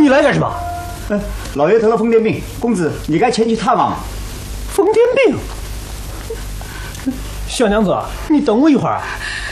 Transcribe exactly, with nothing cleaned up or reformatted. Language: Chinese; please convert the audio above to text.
你来干什么？ 嗯，老爷得了疯癫病，公子你该前去探望。 疯癫病？小娘子，你等我一会儿啊。